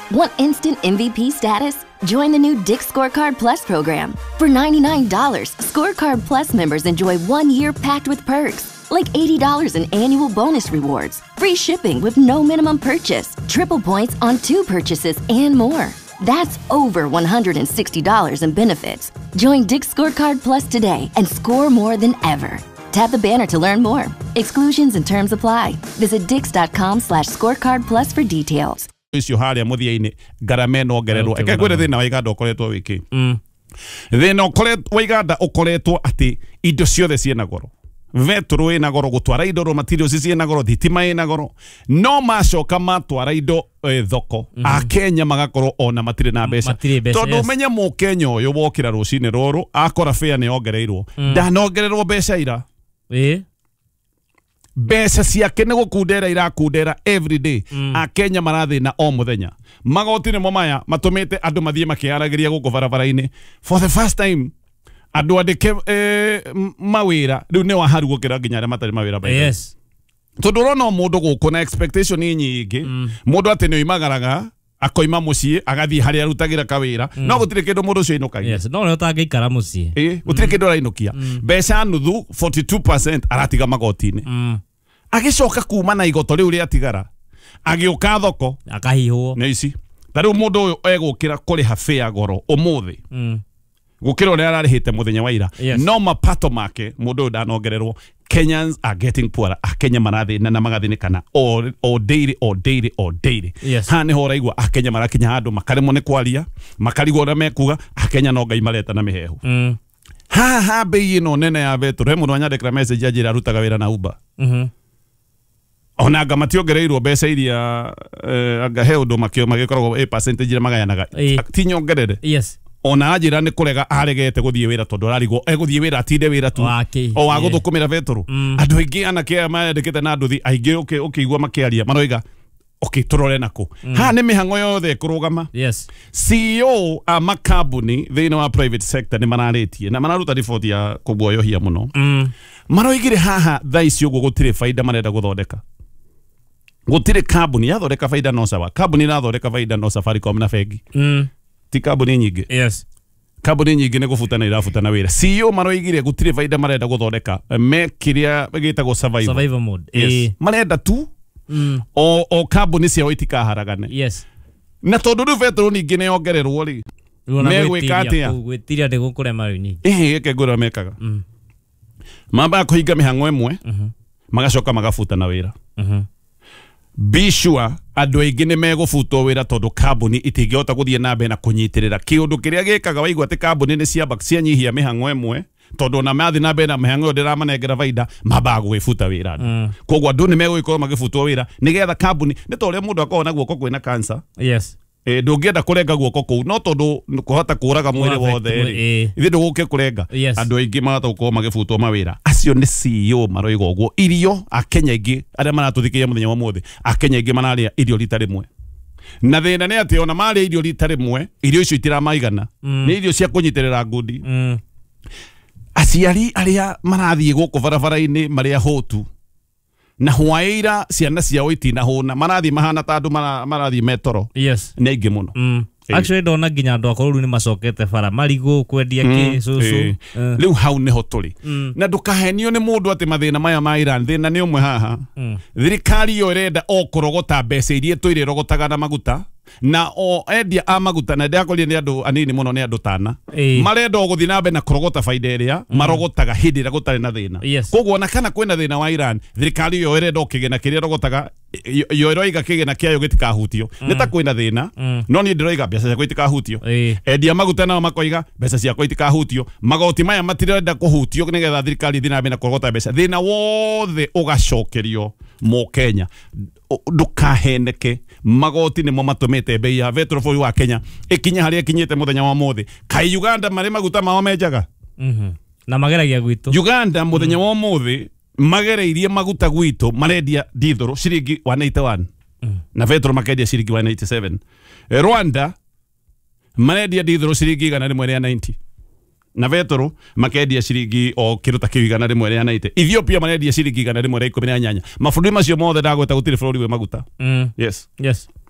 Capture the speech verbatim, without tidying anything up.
Want instant M V P status? Join the new Dick's Scorecard Plus program. For ninety-nine dollars, Scorecard Plus members enjoy one year packed with perks, like eighty dollars in annual bonus rewards, free shipping with no minimum purchase, triple points on two purchases, and more. That's over one hundred sixty dollars in benefits. Join Dick's Scorecard Plus today and score more than ever. Tap the banner to learn more. Exclusions and terms apply. Visit dix.com slash scorecard plus for details. Icio haria muthia-ini ngarama no ngererwo eke kwire thina wa iganda ukoretwo wiki thina ukoretwo wa iganda ukoretwo ati indo ciothe ciena goro vetro ina goro gutwara indo ro materials ciena goro thitima ina goro no macoka matwara indo thoko a Kenya magakorwo ona matire na mbeca tondu menya mu Kenya uyu wokira rucine ruru akora fare ni ongereirwo ndanongererwo mbeca ira eh Besa ciake nĩ gũkundera irakundera every day mm. a Kenya marathina o muthenya magoti nĩ mo maya matumite andu mathie makiaragĩria gũkũ barabara-inĩ for the first time andu andike eh, mawira riu nĩ waharu gũkĩra nginya arĩa matarĩ mawira baita yes tondu rona mũndũ gũkũ na expectation nyingĩ mm. mũndũ atĩ nĩ oimagaraga akoima muciĩ agathie harĩa arutagira kawira mm. no gũtirĩ kĩndũ mũndũ ũcio inokagia yes no nĩ ũtangĩikara muciĩ eh gũtirĩ kĩndũ arainokia mm. mbeca nuthu forty-two percent aratiga magoti-inĩ mm. agicoka kuma na igoto riu ria tigara agioka thoko akahihwo na ici tariu mundu uyu egukira kuriha fare goro umuthi mm. gukira ria ararihite muthenya wa ira yes. no mapato make mundu uyu ndanongererwo Kenyans are getting poorer a Kenya marathi na magathinikana o o daily o daily o daily yes. ha ni ho raigwa a Kenya marakinya handu makarimo ni kwaria makarigwo na mekuga a Kenya no ngai mareta na mihehu mm. ha ha bei ino nene ya vetro he mundu anyandikira message ajira arutaga wira na Uber mhm mm ona anga mationgereirwo mbeca iria anga he undu makio magikoragwo a percentage ira magayanaga tinyongerere yes ona ajira ni kurega aregete guthie wira tondu ararigwo eguthie wira atinde wira tu o wa guthukumira vetro andu aingi anake aya mayandikite na nduthi aingi ukigwa makiaria maroiga okay turore nako ha ni mihango yothe kurugama yes C E O a makambuni thina wa private sector ni manaritie na manaruta report ya kuguoyohia muno maroigire haha thaici uguo gutire faida marenda guthondeka gutire kambuni yathondeka faida no sawa kambuni nathondeka faida no Safaricom na Bengi mm. ti kambuni nyingi yes kambuni nyingi ni gufutana irafutana wira C E O maroigire gutire faida marenda guthondeka me kiria gitagwo survival survival mode yes. e. marenda tu mm. o o kambuni cia oitika haragane yes na tondu ru vetro ningi ne ongererwo ri megwika atia gwitiria ndi gukurema riu ni eh eke ngura mekaga mm. mamba kuhinga mihango emwe mhm mm magacoka magafutana wira mhm mm be sure andu aingi ni megufutwo wira tondu kambuni itingihota guthie na mbere na kunyitirira kiundu kiria gikaga waigwa ati kambuni ni cia baksia nyihia mihango emwe tondu na mathi na mbere na mihango ndira manengera faida maba gwifuta wira mm. kogwa andu ni megwikorwo magifutwo wira nigetha kambuni ni toria mundu akona guoko kwina cancer yes eh ndungienda kurenga guoko kuu no tondu kuhota kuraga mwiri wothe ithi nduguke kurenga andu aingi marata gukorwo magifutwo mawira acio ni C E O maroiga uguo irio a Kenya ingi aria maratuthikiria muthenya wa muthi a Kenya ingi manaria irio rita rimwe na thina ni ati ona maria irio rita rimwe irio icio itiramaigana mm. ni irio cia kunyitirira ngundi mm. aciari aria marathie guku barabara-ini maria hotu na hwaira ciana ciao itina huna marathi mahana tandu marathi metoro yes ni aingi muno mm. actually ndona nginya andu akoru ni macokete bara marigo kwendia ki cucu riu hau niho turi na ndukahenio ni mundu ati mathina maya ma Iran thina ni umwe haha thirikari yo irenda o kurogota mbeca iria twire rogotaga na maguta na o endia a maguta na ndiakorie ni andu anini muno ni andu tana marenda guthii na mbere na kurogota faida iria marogotaga hindi ira gutari na thina koguo na kana kwina thina wa Iran thirikari yo irenda okigena kiria rogotaga yo iroiga kigena kiayo gitikahutio ni ta kwina thina no ni ndiroiga mbeca ciakwa itikahutio endia maguta nao makoiga mbeca ciakwa itikahutio magoti maya matirenda kuhutio nigetha thirikari thina mbere na kurogota mbeca thina wothe ugacokerio mo Kenya ndukaheneke magoti nimo matumite bei ya vetro bũrũri wa Kenya ikinya haria kinyite muthenya wa muthi kai Uganda mari maguta mao menjaga mhm na mageragia gwitu Uganda muthenya wa muthi magereirie maguta gwitu marendia dithoro ciringi one eighty-one na vetro makendia ciringi one eighty-seven Rwanda marendia dithoro ciringi igana rimwe ria ninety na vetro makendia ciringi o kiruta kiu igana rimwe ria ninety Ethiopia marendia ciringi igana rimwe ria ikumi na inyanya mabũrũri macio mothe ndagweta gutire bũrũri we maguta mm. yes yes